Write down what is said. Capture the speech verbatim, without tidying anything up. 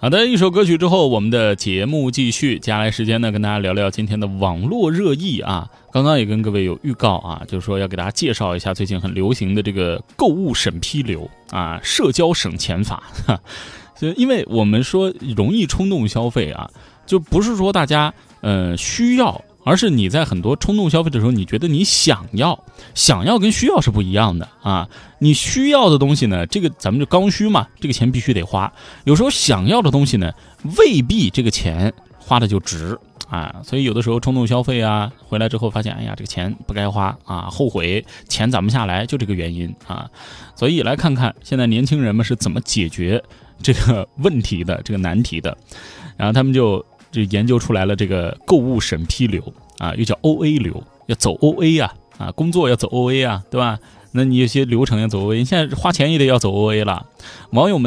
好的，一首歌曲之后，我们的节目继续。接下来时间呢，跟大家聊聊今天的网络热议啊。刚刚也跟各位有预告啊，就是说要给大家介绍一下最近很流行的这个购物审批流啊，社交省钱法。哈，因为我们说容易冲动消费啊，就不是说大家呃需要。而是你在很多冲动消费的时候，你觉得你想要，想要跟需要是不一样的啊。你需要的东西呢，这个咱们就刚需嘛，这个钱必须得花。有时候想要的东西呢，未必这个钱花的就值啊。所以有的时候冲动消费啊，回来之后发现，哎呀，这个钱不该花啊，后悔，钱攒不下来，就这个原因啊。所以来看看现在年轻人们是怎么解决这个问题的，这个难题的。然后他们就。就研究出来了这个购物审批流啊，又叫 O A 流，要走 O A 啊，啊，工作要走 O A 啊，对吧？那你有些流程要走 O A， 现在花钱也得要走 O A 了。网友们